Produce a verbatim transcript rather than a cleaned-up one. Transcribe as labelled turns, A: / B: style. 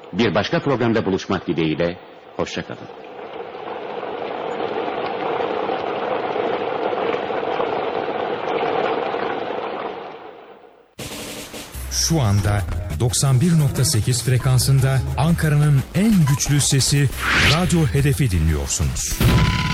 A: Bir başka programda buluşmak dileğiyle, hoşça kalın.
B: Şu anda doksan bir nokta sekiz frekansında Ankara'nın en güçlü sesi Radyo Hedef'i dinliyorsunuz.